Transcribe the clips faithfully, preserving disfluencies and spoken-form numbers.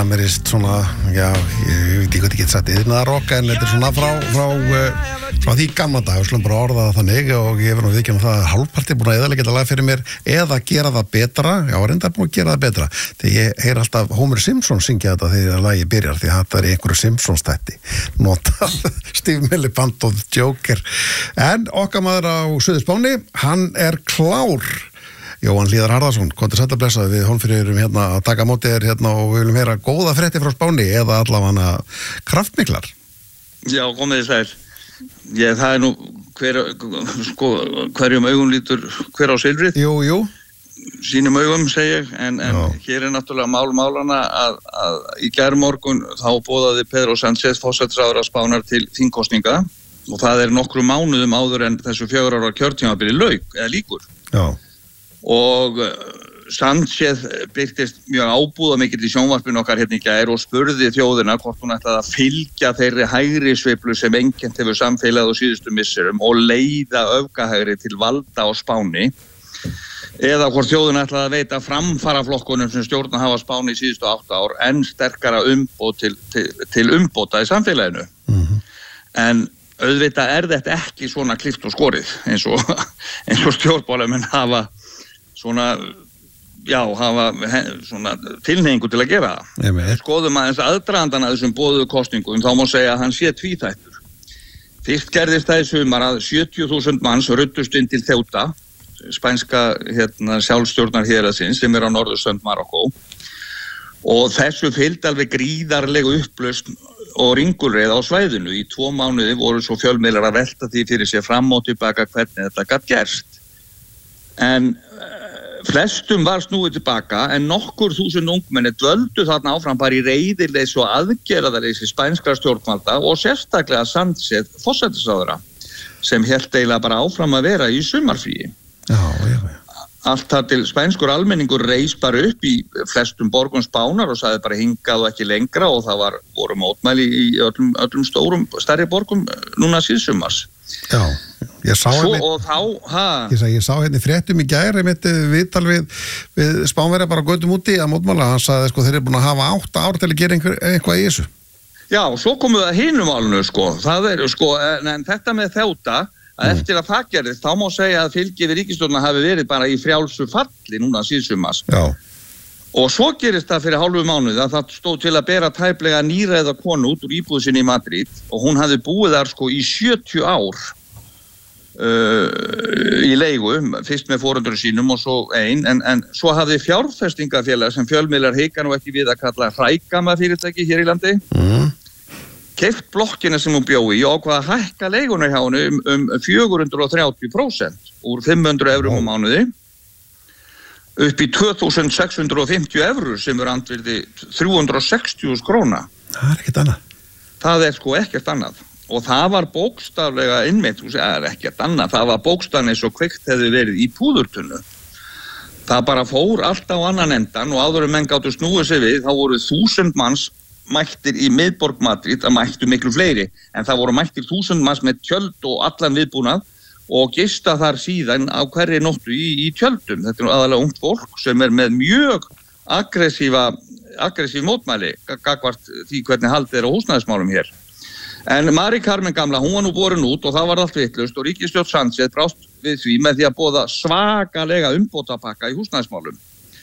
amerískt svona, já, ég veit ekki hvað ég get sagt iðnaðarrock, en þetta er svona frá, frá, uh, frá því gamla dag, við slum bara orða það þannig og ég verður nú viðkjum það að hálfparti er búin að eðalega geta lag fyrir mér eða gera það betra, já, reyndar búin að gera það betra, þegar ég heyr alltaf Homer Simpson syngja þetta þegar lagi byrjar, því að þetta er einhverju Simpsons þætti, nota Steve Miliband og Joker, en okkar maður á Suðurspáni, hann er klár. Jóhann Hlíðar Harðarsson, komdu sæll að blessa við Hólmfríðurum hérna að taka móti þér hérna og við viljum heyra góða fréttir frá Spáni eða allavega kraftmiklar. Já, komið þið sæl. Ég, það er nú hver, sko, hverjum augum lítur hver á silfrið. Jú, jú. Sínum augum, segi ég, en, en hér er náttúrulega mál málana að, að í gærmorgun þá boðaði Pedro Sánchez forsætisráðherra Spánar til þingkosninga og það er nokkrum mánuðum áður en þessu fjögur ára kjörtímabili lauk eða líkur. Já. Og Sánchez birtist mjög ábúða mikill í sjónvarpinu okkar hérna í gær og spurði þjóðina hvort hún ætlaði að fylgja þeirri hægri sveiflu sem einkennt hefur samfélagið á síðustu misserum og leiða öfgahægri til valda á Spáni eða hvort þjóðina ætlaði að veita framfaraflokkunum sem stjórna hafa Spáni í síðustu átta ár enn sterkara umboð til, til, til umbóta í samfélaginu. Mm-hmm. En auðvitað er þetta ekki svona klippt og skorið eins og, eins og stjórnmálamenn hafa svona, já, hafa svona tilhneigingu til að gera það. Skoðum aðeins aðdragandan að þessum boðuðu kosningum, þá má segja að hann sé tvíþættur. Fyrst gerðist það í sumar að sjötíu þúsund manns ruddust inn til Ceuta, spænska hérna, sjálfstjórnar héraðsins sem er á norðurströnd Marokkó. Og þessu fylgdi alveg gríðarleg upplausn og ringulreið á svæðinu. Í tvo mánuði voru svo fjölmiðlar að velta því fyrir sér fram og tilbaka hvernig þetta gat gerst. En flestum var snúið tilbaka en nokkur þúsund ungmenni dvöldu þarna áfram bara í reiðileysi og aðgerðarleysi spænskra stjórnvalda og sérstaklega Sánchez forsætisráðherra sem hélt eiginlega bara áfram að vera í sumarfríi. Já, já, já. Allt þar til spænskur almenningur reis bara upp í flestum borgum Spánar og sagði bara hingað og ekki lengra og það var, voru mótmæli í öllum, öllum stórum, stærri borgum núna síðsumars. Já, ég sá Svo, hérna, og þá, ha? Ég, sá, ég sá hérna í fréttum í gær, ég myndi viðtal við, við Spánverja bara göttum úti að mótmála, hann sagði sko þeir eru búin að hafa átta ár til að gera einhver, eitthvað í þessu. Já, svo komum við að hinum álunu sko, það er sko, en, en þetta með Ceuta, að mm. eftir að það gerðist, þá má segja að fylgi við ríkisstjórnina hafi verið bara í frjálsu falli núna síðsumars. Já. Og svo gerist það fyrir hálfu mánuð að það stóð til að bera tæplega nýræða konu út úr íbúðu sinni í Madrid og hún hafði búið þar sko í sjötíu ár uh, í leigu, fyrst með foreldurum sínum og svo ein, en, en svo hafði fjárfestingafélag sem fjölmiðlar hika nú ekki við að kalla hrækama fyrirtæki hér í landi, mm. keypt blokkina sem hún bjó í og ákvað að hækka leiguna hjá henni um, um fjögur hundruð þrjátíu prósent úr fimm hundruð evrum á mánuði upp í tvö þúsund sex hundruð fimmtíu evrur sem er andvirði þrjú hundruð sextíu króna. Það er ekkert annað. Það er sko ekkert annað. Og það var bókstaflega innmynd, það er ekkert annað, það var bókstaflega eins og kveikt hefði verið í púðurtunnu. Það bara fór allt á annan endan og áður en menn gátu snúið sig við, þá voru þúsund manns mættir í miðborg Madrid, það mættu miklu fleiri, en það voru mættir þúsund manns með tjöld og allan viðbúnað og gista þar síðan á hverri nóttu í, í tjöldum. Þetta er aðalega ungt fólk sem er með mjög aggressífa, aggressív mótmæli gagnvart því hvernig haldið er á húsnæðismálum hér. En Mari Carmen gamla, hún var nú borin út og það var allt vitlaust og ríkisstjórn Sánchez brást við því með því að boða svakalega umbótapakka í húsnæðismálum.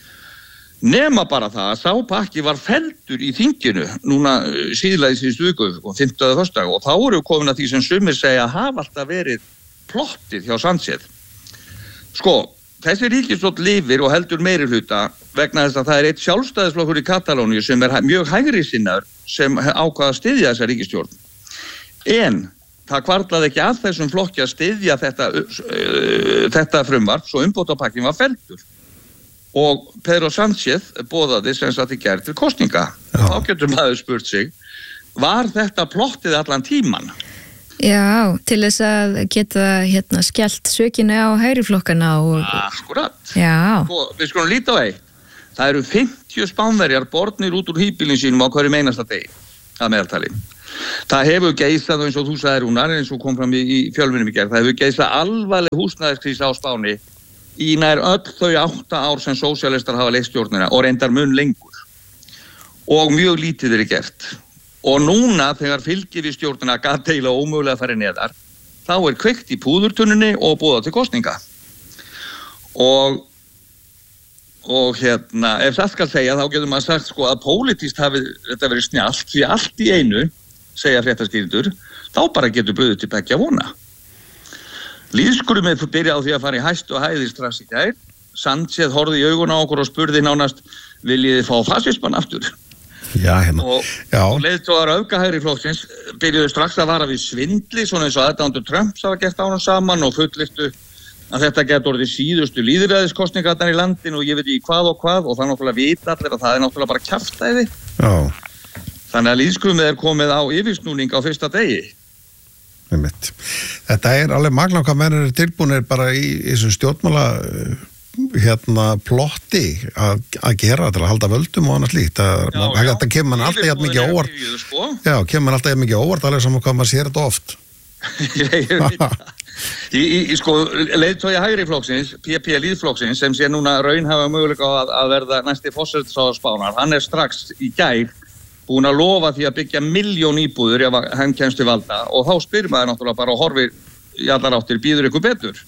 Nema bara það að sá pakki var felldur í þinginu núna síðlega í síðustu viku og fimmtudag og föstudag og þá eru komin að því sem sumir segja að hafa alltaf verið plottið hjá Sánchez. Sko, þessi ríkisstjórn lifir og heldur meirihluta vegna þess að það er eitt sjálfstæðisflokkur í Katalóníu sem er mjög hægri sinnaður sem ákvað að styðja þessa ríkisstjórn. En það hvarflaði ekki að þessum flokki að styðja þetta, uh, þetta frumvarp svo umbótapakkin var felldur. Og Pedro Sánchez boðaði sem sagt í gær til kosninga. Þá getur maður spurt sig, var þetta plottið allan tíman? Já, til þess að geta hérna skellt sökinu á hægriflokkana og... Akkurat. Já. Sko, við skulum líta á eitt. Það eru fimmtíu Spánverjar bornir út úr híbýlum sínum á hverjum einasta degi, að meðaltali. Það hefur geisað, eins og þú sagðir Rúnar, eins og kom fram í, í fjölmiðlum í gær, það hefur geisað alvarleg húsnæðiskrísa á Spáni í nær öll þau átta ár sem sósíalistar hafa leitt stjórnina og reyndar mun lengur. og mjög lítið verið gert. Og núna þegar fylgi við stjórnina gat eiginlega ómögulega að fara neðar, þá er kveikt í púðurtunnunni og boðað til kosninga. Og, og hérna, ef það skal segja, þá getur maður sagt sko að pólitískt hafi þetta verið snjallt, því allt í einu, segja fréttaskýrendur, þá bara getur brugðið til beggja vona. Lýðskrumið byrja á því að fara í hæstu og hæðir strax í gær. Sanchez horfði í augun á okkur og spurði nánast, viljið þið fá fasismann aftur? Já, hérna. Og, og leiðtogar öfgahægri flokksins byrjuðu strax að vara við svindli, svona eins og aðdáendur Trumps hafa gert ánum saman og fullyrtu að þetta getur orðið síðustu lýðræðiskosningarnar í landinu og ég veit ekki hvað og hvað og það er náttúrulega vita allir að það er náttúrulega bara kjaftæði. Já. Þannig að lýðskrumið er komið á yfirsnúning á fyrsta degi. Þetta er alveg magna hvað menn eru tilbúinir bara í þessum stjórnmála hérna plotti að, að gera til að halda völdum og annars líkt. Það kemur mann alltaf jafn mikið óvart. Sko. Já, kemur mann alltaf jafn mikið óvart alveg saman hvað maður sér þetta oft. Ég veit það. Í, í, í sko leiðtogi hægri flokksins, P P lýðflokksins sem sé núna raunhafa möguleika að, að verða næsti forsætisráðherra Spánar, hann er strax í gær búin að lofa því að byggja milljón íbúður ef hann kemst til valda og þá spyr maður náttúrulega bara og horfir í allar áttir, býður ykkur betur.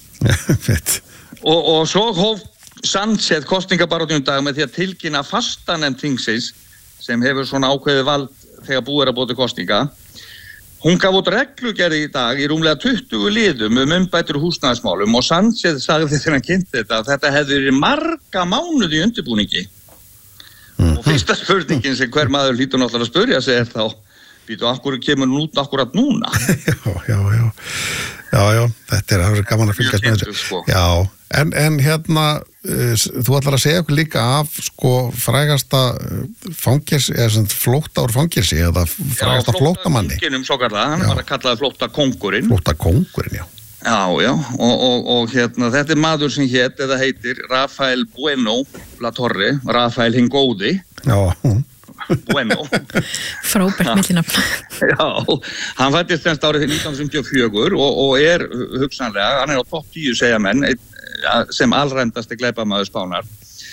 og, og svo hóf Sanchez kosningabaráttuna í dag með því að tilkynna fastanefnd þingsins sem hefur svona ákveðið vald þegar búið er að búið til kosninga. Hún gaf út reglugerð í dag í rúmlega tuttugu liðum um umbætur húsnæðismálum og Sanchez sagði þegar hann kynnti þetta að þetta hefði verið marga mánuði í undirbúningi. Mm-hmm. Og fyrsta spurningin sem hver maður hlýtur náttúrulega að spyrja sig er þá, býtu, akkur kemur nút akkurat núna? já, já, já, já, já, þetta er að vera gaman að fylgjast með þessu. Sko. Já, en, en hérna, uh, þú ætlar að segja okkur líka af, sko, frægasta fangelsi, eða svona flótta úr fangelsi, eða frægasta flóttamanni. Já, flótta svo kallar, hann var að kalla það flótta kóngurinn. Flótta kóngurinn, já. Já, já, og, og, og hérna, þetta er maður sem hét, eða heitir, Rafael Bueno La Torre, Rafael hinn góði. Já. Bueno. Frábært millinafn. Já, hann fættist þennst árið nítján hundruð fimmtíu og fjögur og, og er hugsanlega, hann er á topp tíu segja menn, sem allræmdasti glæpamaður Spánar.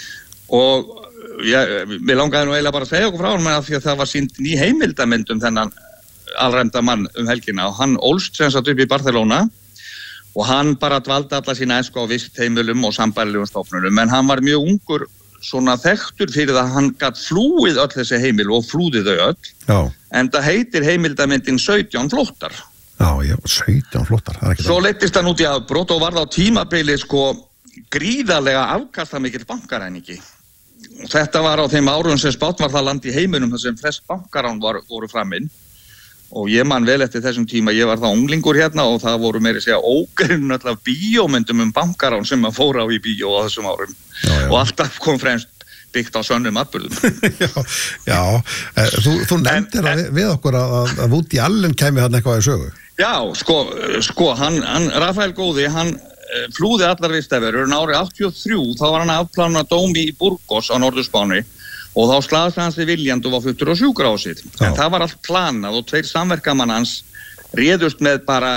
Og ég, við langaði nú eiginlega bara að segja okkur frá hann að því að það var sýnt ný heimildamynd um þennan allræmda mann um helgina og hann ólst sem sagt upp í Barcelona og hann bara dvaldi alla sína æsku á vist heimilum og sambærilegum stofnunum en hann var mjög ungur svona þekktur fyrir það að hann gat flúið öll þessi heimil og flúði þau öll. Já. En það heitir heimildamyndin sautján flóttar. Já, já, sautján flóttar. Svo leittist hann út í afbrot og varð á tímabili sko gríðarlega afkastamikill bankaræningi. Þetta var á þeim árum sem spátt var það land í heiminum þar sem flest bankarán var, voru framinn. Og ég man vel eftir þessum tíma, ég var þá unglingur hérna og það voru meiri segja ógrinn alltaf bíómyndum um bankarán sem maður fór á í bíó á þessum árum. Já, já. Og alltaf kom fremst byggt á sönnum atburðum. já, já. Þú, þú nefndir en, við okkur að, að Woody Allen kæmi hann eitthvað í sögu. Já, sko, sko hann, hann, Rafael Góði, hann flúði allar vistaverur en árið áttatíu og þrjú, þá var hann að afplána dómi í Burgos á Norður-Spáni. Og þá slaðist hans í viljand og var fluttur á sjúkrahúsið. En það var allt planað og tveir samverkamann hans réðust með bara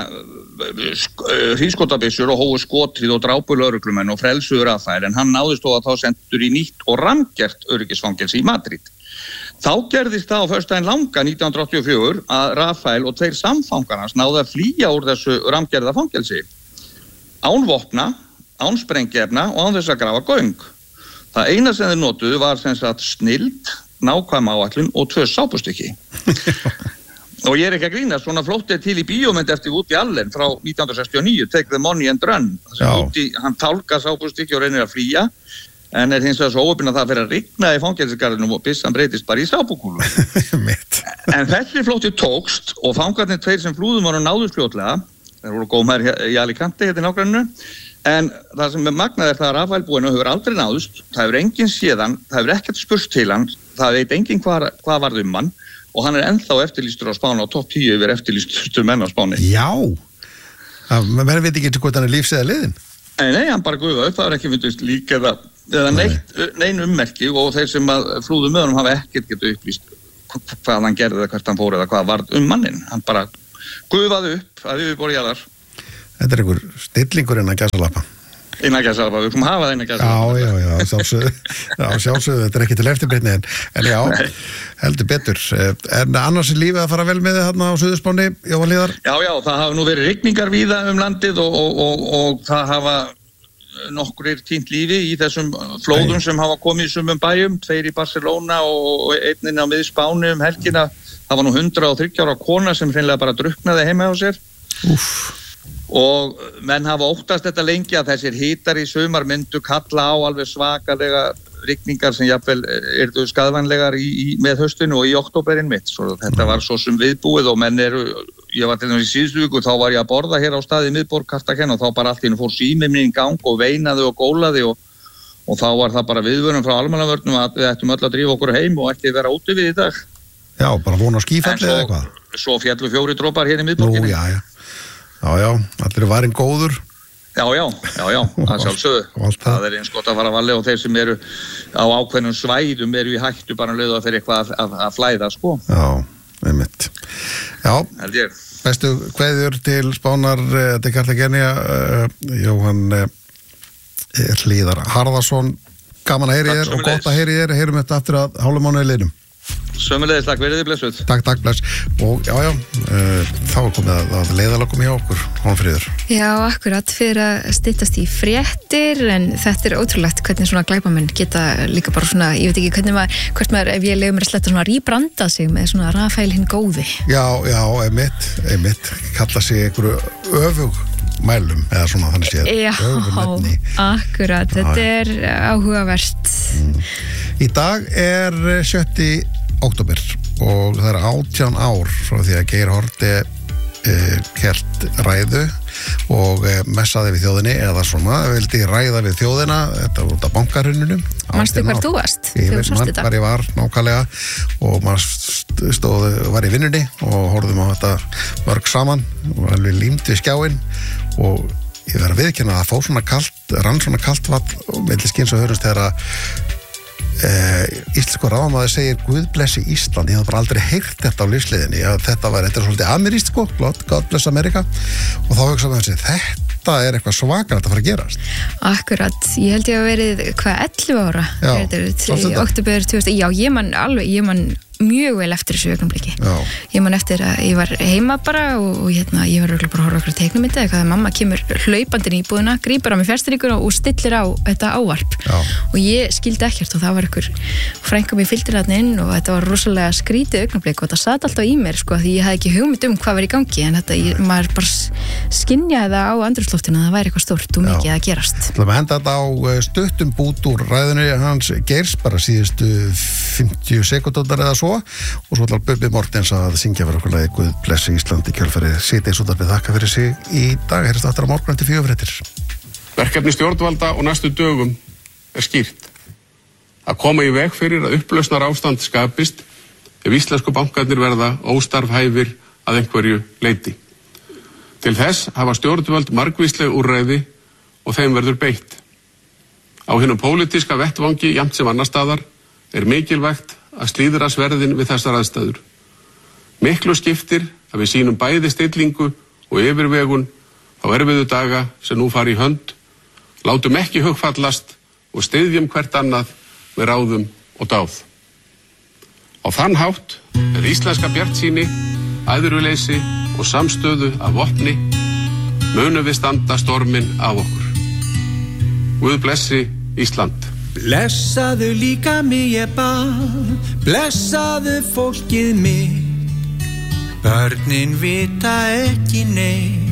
hríðskotabyssur og hófu skotrið og drápu lögreglumenn og frelsuðu Rafael en hann náðist þó að þá sendur í nýtt og rammgert öryggisfangelsi í Madrid. Þá gerðist það á föstudaginn langa nítján hundruð áttatíu og fjögur að Rafael og tveir samfangar hans náðu að flýja úr þessu rammgerða fangelsi. Án vopna, án sprengiefna og án þess að grafa göng. Það eina sem þeir notuðu var sem sagt snild, nákvæm áætlun og tvö sápustykki. og ég er ekki að grína, svona flótt er til í bíómynd eftir Woody Allen frá nítján hundruð sextíu og níu, Take the Money and Run. Woody, hann tálkar sápustykki og reynir að flýja, en er hins vegar svo óöfinn að það fyrir að rigna í fangelsisgarðinum og byssan breytist bara í sápukúlu. en þessi flótti tókst og fangarnir tveir sem flúðum voru náðust fljótlega, þeir voru góðmæður í Alicante hérna í nágranninu. En það sem er magnað er það að Rafael Bueno hefur aldrei náðust, það hefur enginn séðan, það hefur ekkert spurt til hann, það veit enginn hvað, hvað varð um hann og hann er ennþá eftirlýstur á Spáni og topp tíu yfir eftirlýstur menn á Spáni. Já, menn veit ekki hvort hann er lífs eða liðin? Nei, nei, hann bara guða upp, það er ekki fundist lík eða, eða neitt, nein ummerki og þeir sem flúðu með honum hafa ekkert getur upplýst hvað hann gerði eða hvert hann fór eða hvað varð um mannin. Hann bara guðaði upp að yfirborði jarðar. Þetta er einhver stillingur inn að gæsalappa. innan gæsalappa, við komum hafa það innan gæsalappa. Já, já, já, sjálfsögðu, já, sjálfsögðu, þetta er ekki til eftirbreytni, en, en já, Nei. heldur betur. En annars er lífið að fara vel með þið hérna á Suðurspáni, Jóhann Hlíðar? Já, já, það hafa nú verið rigningar víða um landið og, og, og, og það hafa nokkur týnt lífi í þessum flóðum Nei. sem hafa komið í sumum bæjum, tveir í Barcelona og einnin á miði Spáni um helgina. Það var nú hundrað og þriggja ára kona sem hreinlega bara druknaði heima á sér. Úff. Og menn hafa óttast þetta lengi að þessir hitar í sumar myndu kalla á alveg svakalega rigningar sem jafnvel eru skaðvænlegar í, í, með höstinu og í októberinn mitt. Svo þetta var svo sem viðbúið og menn eru, ég var til dæmis í síðustu viku, þá var ég að borða hér á staði í miðborg Cartagena og þá bara allt í einu fór síminn minn í gang og veinaði og gólaði og, og þá var það bara viðvörun frá almannavörnum að við ættum öll að drífa okkur heim og ekki vera úti við í dag. Já, bara vona á skífalli eða eitthvað. Svo fjallu fjóri dropar hér í miðborginni. Nú, já, já. Já, já, allir er varinn góður. Já, já, já, já, það sjálfsögðu. Það er eins gott að fara að valli og þeir sem eru á ákveðnum svæðum eru í hættu bara að leiða fyrir eitthvað að, að, að flæða, sko. Já, einmitt. Já, held ég. Bestu kveðjur til Spánar til Cartagena, uh, Jóhann uh, Hlíðar Harðarsson. Gaman að heyri þér og gott að heyri þér. Heyrum þetta aftur að hálfum mánuði liðnum. Sömulegis, takk, verið þið blessuð. Takk, takk, bless. Og já, já, uh, þá er komið að, að leiðalokum hjá okkur, Hólmfríður. Já, akkurat, fyrir að styttast í fréttir, en þetta er ótrúlegt hvernig svona glæpamenn geta líka bara svona, ég veit ekki hvernig maður, hvert maður, ef ég leiður mér að sletta svona rýbranda sig með svona Rafael hinn góði. Já, já, einmitt, einmitt, kalla sig einhverju öfug mælum, eða svona þannig séð. Já, akkurat, þetta er áhugavert. Mm. Í dag er sjötti október og það er átján ár frá því að Geir Haarde uh, hélt ræðu og uh, messaði við þjóðinni eða svona, vildi ræða við þjóðina þetta út af bankahrununum. Manstu hvar þú varst? Ég veit mann hvar ég var nákvæmlega og maður stóð, var í vinnunni og horfðum á þetta mörg saman og alveg límt við skjáinn og ég verið að viðkenna að það fór svona kalt, rann svona kalt vatn og milli skins og hörnst þegar að Uh, íslensku ráðamaður segir Guð blessi Ísland, ég hafði bara aldrei heyrt þetta á lífsliðinni, að þetta var, þetta er svolítið amerískt sko, God bless America og þá hugsaðum við þessi, þetta er eitthvað svakalegt að fara að gerast. Akkurat, ég held ég að verið hvað ellefu ára já, í október tvö þúsund, já ég man alveg, ég man mjög vel eftir þessu augnablikki. Ég man eftir að ég var heima bara og, og hérna, ég var örugglega bara að horfa okkur teiknumyndi eða hvað mamma kemur hlaupandinn í íbúðina, grípur á mig fjarstýringuna og stillir á þetta ávarp. Já. Og ég skildi ekkert og það var ykkur frænka mér fylgdi þarna inn og þetta var rosalega skrítið augnablik og þetta sat alltaf í mér sko því ég hafði ekki hugmynd um hvað var í gangi en þetta, ég, maður bara skynjaði það á andrúmsloftinu að það væri eitthvað stórt og mikið að gerast. Það var henda þetta á stuttum bút úr ræðinu hans Geirs bara síðustu fimmtíu sekúndurnar eða svo og svo ætlar Bubbi Mortens að syngja fyrir okkur lagi Guð blessi Ísland í kjölfarið síðdegisútvarpið þakka fyrir sig í dag. Heyrðist aftur á morgun til fjögurfréttir. Verkefni stjórnvalda og næstu dögum er skýrt. Að koma í veg fyrir að upplausnar ástand skapist ef íslensku bankarnir verða óstarfhæfir að einhverju leyti. Til þess hafa stjórnvöld margvísleg úrræði og þeim verður beitt. Á hinum pólitíska vettvangi jafnt sem annar staðar er mikilvægt að slíðra sverðin við þessar aðstæður. Miklu skiptir að við sýnum bæði stillingu og yfirvegun á erfiðu daga sem nú fara í hönd, látum ekki hugfallast og styðjum hvert annað með ráðum og dáð. Á þann hátt er íslenska bjartsýni, æðruleysi og samstöðu af vopni munum við standa storminn af okkur. Guð blessi Ísland. Blessaðu líka mig ég bað, blessaðu fólkið mitt, börnin vita ekki neitt.